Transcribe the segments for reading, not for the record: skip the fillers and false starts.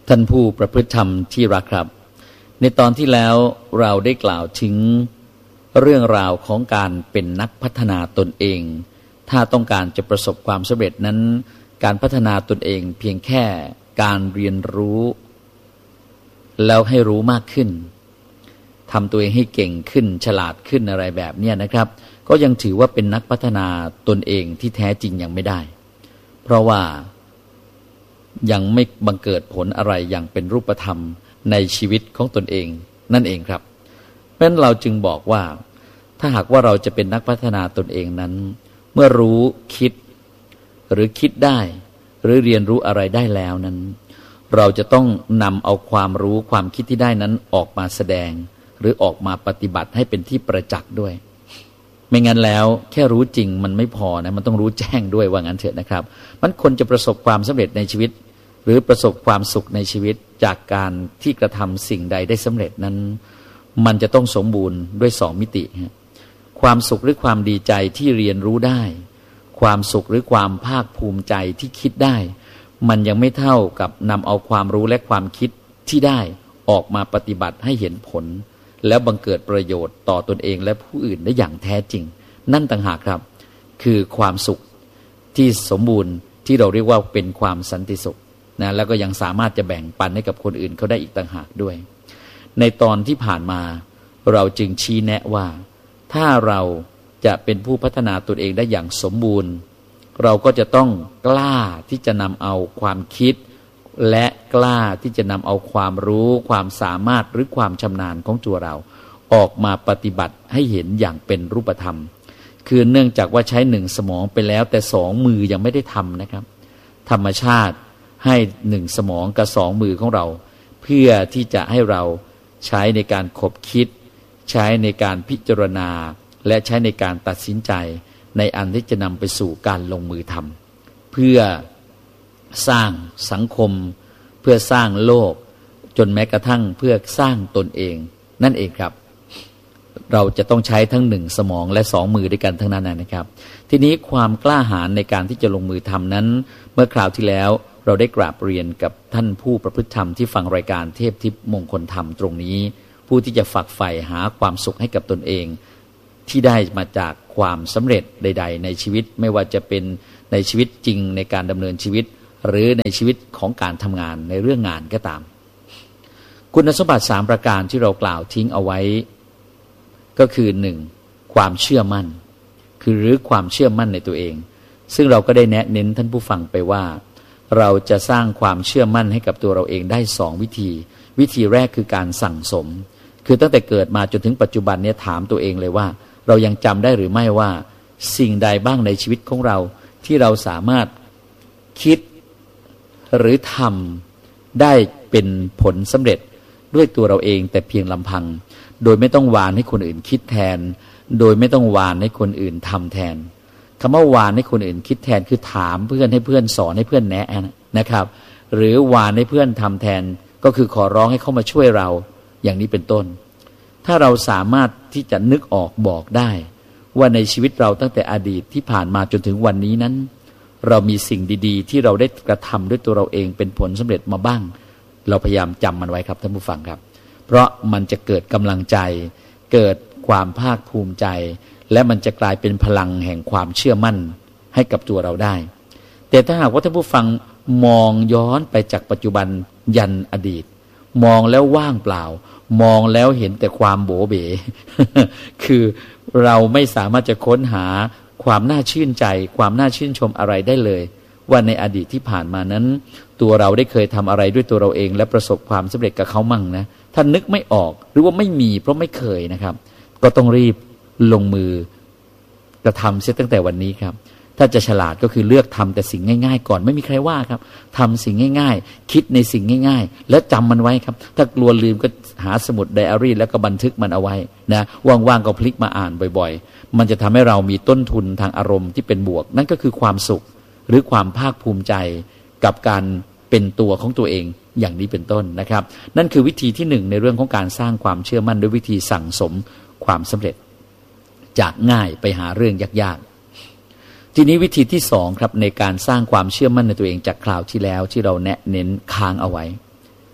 ท่านผู้ประพฤติธรรมที่รักครับในตอนที่แล้วเราได้กล่าวถึงเรื่องราวของการเป็นนักพัฒนาตนเองถ้าต้องการจะประสบความสำเร็จนั้นการพัฒนาตนเองเพียงแค่การเรียนรู้แล้วให้รู้มากขึ้นทำตัวเองให้เก่งขึ้นฉลาดขึ้นอะไรแบบนี้นะครับก็ยังถือว่าเป็นนักพัฒนาตนเองที่แท้จริงยังไม่ได้เพราะว่ายังไม่บังเกิดผลอะไรอย่างเป็นรูปธรรมในชีวิตของตนเองนั่นเองครับเพราะฉะนั้นเราจึงบอกว่าถ้าหากว่าเราจะเป็นนักพัฒนาตนเองนั้นเมื่อรู้คิดหรือคิดได้หรือเรียนรู้อะไรได้แล้วนั้นเราจะต้องนำเอาความรู้ความคิดที่ได้นั้นออกมาแสดงหรือออกมาปฏิบัติให้เป็นที่ประจักษ์ด้วยไม่งั้นแล้วแค่รู้จริงมันไม่พอนะมันต้องรู้แจ้งด้วยว่างั้นเถอะนะครับมันคนจะประสบความสำเร็จในชีวิตหรือประสบความสุขในชีวิตจากการที่กระทำสิ่งใดได้สำเร็จนั้นมันจะต้องสมบูรณ์ด้วยสองมิติความสุขหรือความดีใจที่เรียนรู้ได้ความสุขหรือความภาคภูมิใจที่คิดได้มันยังไม่เท่ากับนำเอาความรู้และความคิดที่ได้ออกมาปฏิบัติให้เห็นผลแล้วบังเกิดประโยชน์ต่อตนเองและผู้อื่นได้อย่างแท้จริงนั่นต่างหากครับคือความสุขที่สมบูรณ์ที่เราเรียกว่าเป็นความสันติสุขนะแล้วก็ยังสามารถจะแบ่งปันให้กับคนอื่นเขาได้อีกต่างหากด้วยในตอนที่ผ่านมาเราจึงชี้แนะว่าถ้าเราจะเป็นผู้พัฒนาตนเองได้อย่างสมบูรณ์เราก็จะต้องกล้าที่จะนำเอาความคิดและกล้าที่จะนำเอาความรู้ความสามารถหรือความชำนาญของตัวเราออกมาปฏิบัติให้เห็นอย่างเป็นรูปธรรมคือเนื่องจากว่าใช้หนึ่งสมองไปแล้วแต่สองมือยังไม่ได้ทำนะครับธรรมชาติให้หนึ่งสมองกับสองมือของเราเพื่อที่จะให้เราใช้ในการขบคิดใช้ในการพิจารณาและใช้ในการตัดสินใจในอันที่จะนำไปสู่การลงมือทำเพื่อสร้างสังคมเพื่อสร้างโลกจนแม้กระทั่งเพื่อสร้างตนเองนั่นเองครับเราจะต้องใช้ทั้งหนึ่งสมองและสองมือด้วยกันทั้งนั้นนะครับทีนี้ความกล้าหาญในการที่จะลงมือทำนั้นเมื่อคราวที่แล้วเราได้กราบเรียนกับท่านผู้ประพฤติธรรมที่ฟังรายการเทพทิพย์มงคลธรรมตรงนี้ผู้ที่จะฝักใฝ่หาความสุขให้กับตนเองที่ได้มาจากความสำเร็จใดๆในชีวิตไม่ว่าจะเป็นในชีวิตจริงในการดำเนินชีวิตหรือในชีวิตของการทำงานในเรื่องงานก็ตามคุณสมบัติ3ประการที่เรากล่าวทิ้งเอาไว้ก็คือ 1. ความเชื่อมั่นคือหรือความเชื่อมั่นในตัวเองซึ่งเราก็ได้แนะเน้นท่านผู้ฟังไปว่าเราจะสร้างความเชื่อมั่นให้กับตัวเราเองได้2 วิธีแรกคือการสั่งสมคือตั้งแต่เกิดมาจนถึงปัจจุบันเนี่ยถามตัวเองเลยว่าเรายังจำได้หรือไม่ว่าสิ่งใดบ้างในชีวิตของเราที่เราสามารถคิดหรือทำได้เป็นผลสำเร็จด้วยตัวเราเองแต่เพียงลำพังโดยไม่ต้องวานให้คนอื่นคิดแทนโดยไม่ต้องวานให้คนอื่นทำแทนคำว่าวานให้คนอื่นคิดแทนคือถามเพื่อนให้เพื่อนสอนให้เพื่อนแนะนะครับหรือวานให้เพื่อนทำแทนก็คือขอร้องให้เขามาช่วยเราอย่างนี้เป็นต้นถ้าเราสามารถที่จะนึกออกบอกได้ว่าในชีวิตเราตั้งแต่อดีตที่ผ่านมาจนถึงวันนี้นั้นเรามีสิ่งดีๆที่เราได้กระทำด้วยตัวเราเองเป็นผลสำเร็จมาบ้างเราพยายามจำมันไว้ครับท่านผู้ฟังครับเพราะมันจะเกิดกำลังใจเกิดความภาคภูมิใจและมันจะกลายเป็นพลังแห่งความเชื่อมั่นให้กับตัวเราได้แต่ถ้าหากว่าท่านผู้ฟังมองย้อนไปจากปัจจุบันยันอดีตมองแล้วว่างเปล่ามองแล้วเห็นแต่ความโบเบ คือเราไม่สามารถจะค้นหาความน่าชื่นใจความน่าชื่นชมอะไรได้เลยว่าในอดีตที่ผ่านมานั้นตัวเราได้เคยทำอะไรด้วยตัวเราเองและประสบความสำเร็จกับเขามั่งนะถ้านึกไม่ออกหรือว่าไม่มีเพราะไม่เคยนะครับก็ต้องรีบลงมือกระทำเสียตั้งแต่วันนี้ครับถ้าจะฉลาดก็คือเลือกทำแต่สิ่งง่ายๆก่อนไม่มีใครว่าครับทำสิ่งง่ายๆคิดในสิ่งง่ายๆแล้วจำมันไว้ครับถ้ากลัวลืมก็หาสมุดไดอารี่แล้วก็บันทึกมันเอาไว้นะว่างๆก็พลิกมาอ่านบ่อยๆมันจะทำให้เรามีต้นทุนทางอารมณ์ที่เป็นบวกนั่นก็คือความสุขหรือความภาคภูมิใจกับการเป็นตัวของตัวเองอย่างนี้เป็นต้นนะครับนั่นคือวิธีที่1ในเรื่องของการสร้างความเชื่อมั่นด้วยวิธีสั่งสมความสำเร็จจากง่ายไปหาเรื่องยากๆทีนี้วิธีที่2ครับในการสร้างความเชื่อมั่นในตัวเองจากคราวที่แล้วที่เราแนะเน้นค้างเอาไว้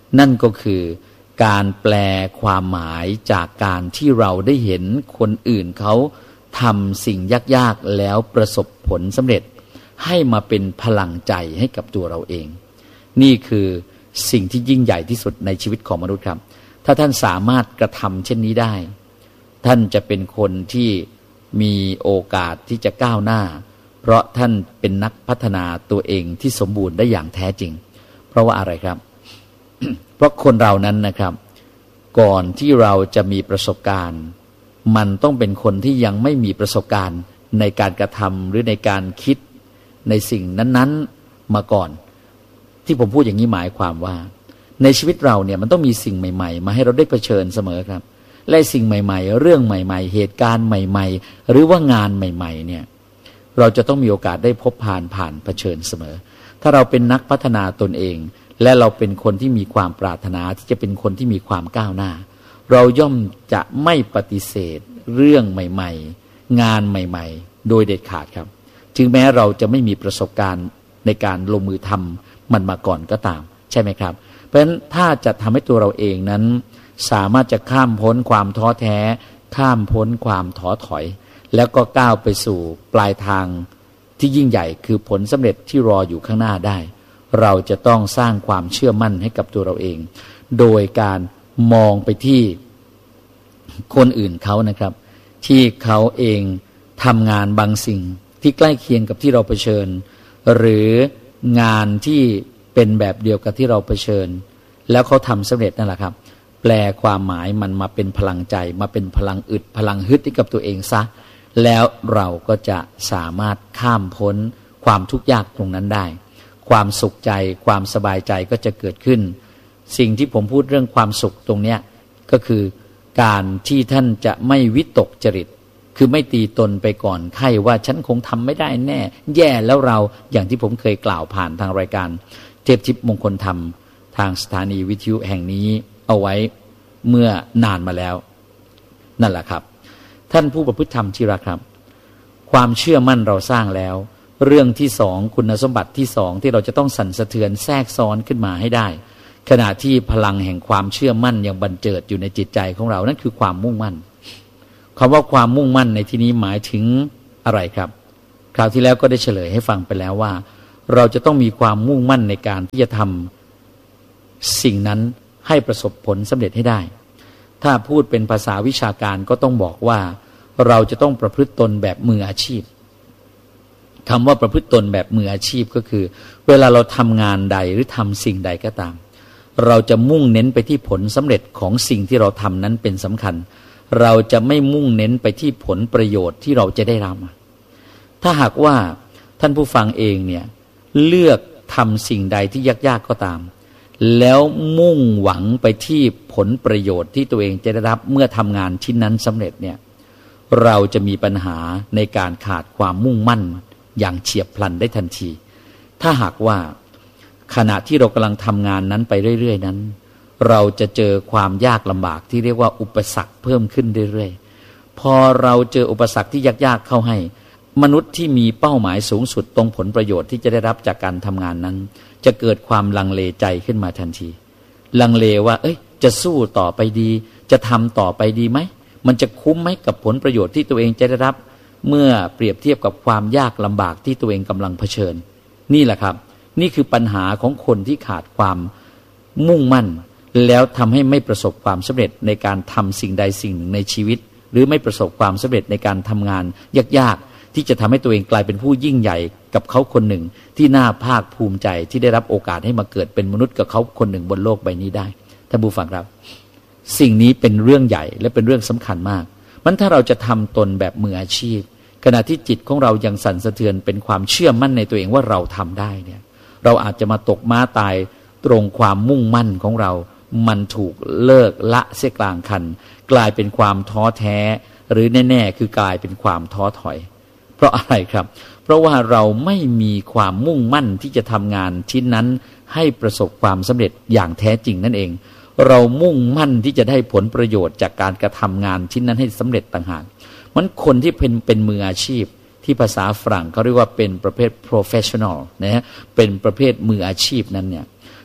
นั่นก็คือการแปลความหมายจากการที่เราได้เห็นคนอื่นเขาทำสิ่งยากๆแล้วประสบผลสำเร็จให้มาเป็นพลังใจให้กับตัวเราเองนี่คือสิ่งที่ยิ่งใหญ่ที่สุดในชีวิตของมนุษย์ครับถ้าท่านสามารถกระทำเช่นนี้ได้ท่านจะเป็นคนที่มีโอกาสที่จะก้าวหน้าเพราะท่านเป็นนักพัฒนาตัวเองที่สมบูรณ์ได้อย่างแท้จริงเพราะว่าอะไรครับ เพราะคนเรานั้นนะครับก่อนที่เราจะมีประสบการณ์มันต้องเป็นคนที่ยังไม่มีประสบการณ์ในการกระทำหรือในการคิดในสิ่งนั้นๆมาก่อนที่ผมพูดอย่างนี้หมายความว่าในชีวิตเราเนี่ยมันต้องมีสิ่งใหม่ๆมาให้เราได้เผชิญเสมอครับและสิ่งใหม่ๆเรื่องใหม่ๆเหตุการณ์ใหม่ๆหรือว่างานใหม่ๆเนี่ยเราจะต้องมีโอกาสได้พบผ่านเผชิญเสมอถ้าเราเป็นนักพัฒนาตนเองและเราเป็นคนที่มีความปรารถนาที่จะเป็นคนที่มีความก้าวหน้าเราย่อมจะไม่ปฏิเสธเรื่องใหม่ๆงานใหม่ๆโดยเด็ดขาดครับถึงแม้เราจะไม่มีประสบการณ์ในการลงมือทำมันมาก่อนก็ตามใช่ไหมครับเพราะฉะนั้นถ้าจะทำให้ตัวเราเองนั้นสามารถจะข้ามพ้นความท้อแท้ข้ามพ้นความท้อถอยแล้วก็ก้าวไปสู่ปลายทางที่ยิ่งใหญ่คือผลสำเร็จที่รออยู่ข้างหน้าได้เราจะต้องสร้างความเชื่อมั่นให้กับตัวเราเองโดยการมองไปที่คนอื่นเขานะครับที่เขาเองทำงานบางสิ่งที่ใกล้เคียงกับที่เราเผชิญหรืองานที่เป็นแบบเดียวกับที่เราเผชิญแล้วเขาทำสำเร็จนั่นแหละครับแปลความหมายมันมาเป็นพลังใจมาเป็นพลังอึดพลังฮึดให้กับตัวเองซะแล้วเราก็จะสามารถข้ามพ้นความทุกข์ยากตรงนั้นได้ความสุขใจความสบายใจก็จะเกิดขึ้นสิ่งที่ผมพูดเรื่องความสุขตรงเนี้ยก็คือการที่ท่านจะไม่วิตกจริตคือไม่ตีตนไปก่อนไข้ว่าฉันคงทำไม่ได้แน่แย่แล้วเราอย่างที่ผมเคยกล่าวผ่านทางรายการเทพทิพย์มงคลธรรมทางสถานีวิทยุแห่งนี้เอาไว้เมื่อนานมาแล้วนั่นแหละครับท่านผู้ประพฤติธรรมที่รักครับความเชื่อมั่นเราสร้างแล้วเรื่องที่สองคุณสมบัติที่สองที่เราจะต้องสั่นสะเทือนแทรกซ้อนขึ้นมาให้ได้ขณะที่พลังแห่งความเชื่อมั่นยังบันเจิดอยู่ในจิตใจของเรานั่นคือความมุ่งมั่นคำว่าความมุ่งมั่นในที่นี้หมายถึงอะไรครับคราวที่แล้วก็ได้เฉลยให้ฟังไปแล้วว่าเราจะต้องมีความมุ่งมั่นในการที่จะทำสิ่งนั้นให้ประสบผลสำเร็จให้ได้ถ้าพูดเป็นภาษาวิชาการก็ต้องบอกว่าเราจะต้องประพฤติตนแบบมืออาชีพคำว่าประพฤติตนแบบมืออาชีพก็คือเวลาเราทำงานใดหรือทำสิ่งใดก็ตามเราจะมุ่งเน้นไปที่ผลสำเร็จของสิ่งที่เราทำนั้นเป็นสำคัญเราจะไม่มุ่งเน้นไปที่ผลประโยชน์ที่เราจะได้รับถ้าหากว่าท่านผู้ฟังเองเนี่ยเลือกทำสิ่งใดที่ยากๆก็ตามแล้วมุ่งหวังไปที่ผลประโยชน์ที่ตัวเองจะได้รับเมื่อทำงานชิ้นนั้นสำเร็จเนี่ยเราจะมีปัญหาในการขาดความมุ่งมั่นอย่างเฉียบพลันได้ทันทีถ้าหากว่าขณะที่เรากำลังทำงานนั้นไปเรื่อยๆนั้นเราจะเจอความยากลำบากที่เรียกว่าอุปสรรคเพิ่มขึ้นเรื่อยๆพอเราเจออุปสรรคที่ยากๆเข้าให้มนุษย์ที่มีเป้าหมายสูงสุดตรงผลประโยชน์ที่จะได้รับจากการทำงานนั้นจะเกิดความลังเลใจขึ้นมาทันทีลังเลว่าจะสู้ต่อไปดีจะทำต่อไปดีไหมมันจะคุ้มไหมกับผลประโยชน์ที่ตัวเองจะได้รับเมื่อเปรียบเทียบกับความยากลำบากที่ตัวเองกำลังเผชิญนี่แหละครับนี่คือปัญหาของคนที่ขาดความมุ่งมั่นแล้วทำให้ไม่ประสบความสำเร็จในการทำสิ่งใดสิ่งหนึ่งในชีวิตหรือไม่ประสบความสำเร็จในการทำงานยากๆที่จะทำให้ตัวเองกลายเป็นผู้ยิ่งใหญ่กับเขาคนหนึ่งที่น่าภาคภูมิใจที่ได้รับโอกาสให้มาเกิดเป็นมนุษย์กับเขาคนหนึ่งบนโลกใบนี้ได้ท่านผู้ฟังครับสิ่งนี้เป็นเรื่องใหญ่และเป็นเรื่องสำคัญมากมันถ้าเราจะทำตนแบบมืออาชีพขณะที่จิตของเรายังสั่นสะเทือนเป็นความเชื่อมั่นในตัวเองว่าเราทำได้เนี่ยเราอาจจะมาตกม้าตายตรงความมุ่งมั่นของเรามันถูกเลิกละเสียกลางคันกลายเป็นความท้อแท้หรือแน่ๆคือกลายเป็นความท้อถอยเพราะอะไรครับเพราะว่าเราไม่มีความมุ่งมั่นที่จะทำงานชิ้นนั้นให้ประสบความสำเร็จอย่างแท้จริงนั่นเองเรามุ่งมั่นที่จะได้ผลประโยชน์จากการกระทำงานชิ้นนั้นให้สำเร็จต่างหากมันคนที่เป็นมืออาชีพที่ภาษาฝรั่งเขาเรียกว่าเป็นประเภท professional นะฮะเป็นประเภทมืออาชีพนั้นเนี่ย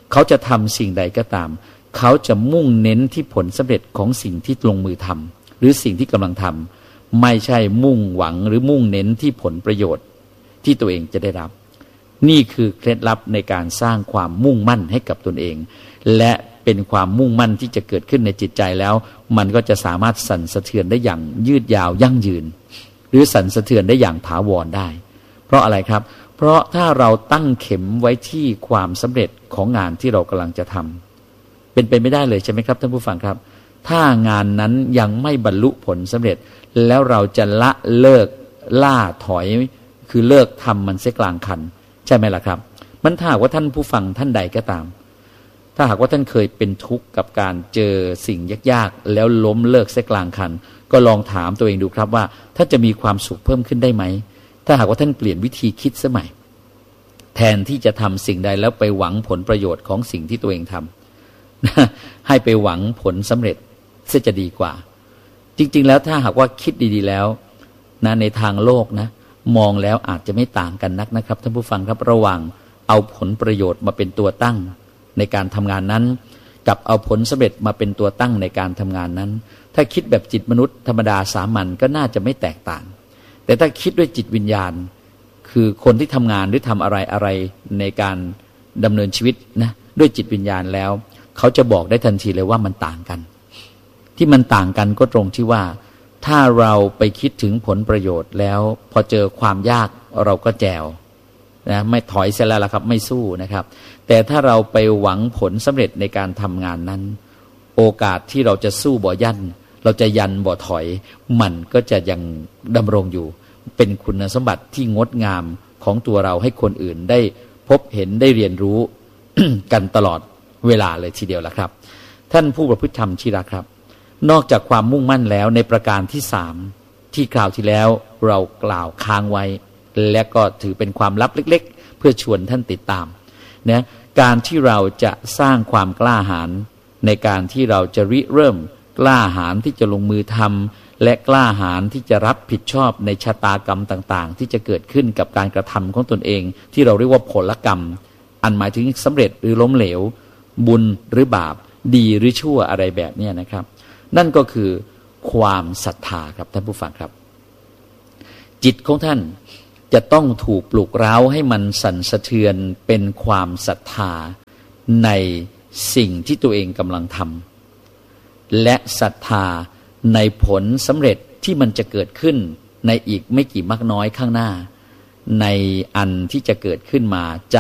เขาจะทำสิ่งใดก็ตามเขาจะมุ่งเน้นที่ผลสำเร็จของสิ่งที่ลงมือทำหรือสิ่งที่กำลังทำไม่ใช่มุ่งหวังหรือมุ่งเน้นที่ผลประโยชน์ที่ตัวเองจะได้รับนี่คือเคล็ดลับในการสร้างความมุ่งมั่นให้กับตนเองและเป็นความมุ่งมั่นที่จะเกิดขึ้นในจิตใจแล้วมันก็จะสามารถสั่นสะเทือนได้อย่างยืดยาวยั่งยืนหรือสั่นสะเทือนได้อย่างถาวรได้เพราะอะไรครับเพราะถ้าเราตั้งเข็มไว้ที่ความสำเร็จของงานที่เรากำลังจะทำเป็นไปไม่ได้เลยใช่ไหมครับท่านผู้ฟังครับถ้างานนั้นยังไม่บรรลุผลสำเร็จแล้วเราจะละเลิกล่าถอยคือเลิกทำมันเสียกลางคันใช่ไหมล่ะครับมันถ้าหากว่าท่านผู้ฟังท่านใดก็ตามถ้าหากว่าท่านเคยเป็นทุกข์กับการเจอสิ่งยากๆแล้วล้มเลิกเสียกลางคันก็ลองถามตัวเองดูครับว่าท่านจะมีความสุขเพิ่มขึ้นได้ไหมถ้าหากว่าท่านเปลี่ยนวิธีคิดสมัยแทนที่จะทำสิ่งใดแล้วไปหวังผลประโยชน์ของสิ่งที่ตัวเองทำ ให้ไปหวังผลสำเร็จเสียจะดีกว่าจริงๆแล้วถ้าหากว่าคิดดีๆแล้วนะในทางโลกนะมองแล้วอาจจะไม่ต่างกันนักนะครับท่านผู้ฟังครับระหว่างเอาผลประโยชน์มาเป็นตัวตั้งในการทำงานนั้นกับเอาผลสำเร็จมาเป็นตัวตั้งในการทำงานนั้นถ้าคิดแบบจิตมนุษย์ธรรมดาสามัญก็น่าจะไม่แตกต่างแต่ถ้าคิดด้วยจิตวิญญาณคือคนที่ทำงานหรือทำอะไรในการดำเนินชีวิตนะด้วยจิตวิญญาณแล้วเขาจะบอกได้ทันทีเลยว่ามันต่างกันที่มันต่างกันก็ตรงที่ว่าถ้าเราไปคิดถึงผลประโยชน์แล้วพอเจอความยากเราก็แจวนะไม่ถอยเสียแล้วล่ะครับไม่สู้นะครับแต่ถ้าเราไปหวังผลสำเร็จในการทำงานนั้นโอกาสที่เราจะสู้บ่ยั่นเราจะยันบ่ถอยมันก็จะยังดำรงอยู่เป็นคุณสมบัติที่งดงามของตัวเราให้คนอื่นได้พบเห็นได้เรียนรู้ กันตลอดเวลาเลยทีเดียวล่ะครับท่านผู้ประพฤติธรรมที่รักครับนอกจากความมุ่งมั่นแล้วในประการที่3ที่คราวที่แล้วเรากล่าวค้างไว้และก็ถือเป็นความลับเล็กๆเพื่อชวนท่านติดตามนะการที่เราจะสร้างความกล้าหาญในการที่เราจะริเริ่มกล้าหาญที่จะลงมือทำและกล้าหาญที่จะรับผิดชอบในชะตากรรมต่างๆที่จะเกิดขึ้นกับการกระทำของตนเองที่เราเรียกว่าผลกรรมอันหมายถึงสำเร็จหรือล้มเหลวบุญหรือบาปดีหรือชั่วอะไรแบบนี้นะครับนั่นก็คือความศรัทธาครับท่านผู้ฟังครับจิตของท่านจะต้องถูกปลุกเร้าให้มันสั่นสะเทือนเป็นความศรัทธาในสิ่งที่ตัวเองกำลังทำและศรัทธาในผลสำเร็จที่มันจะเกิดขึ้นในอีกไม่กี่มากน้อยข้างหน้าในอันที่จะเกิดขึ้นมา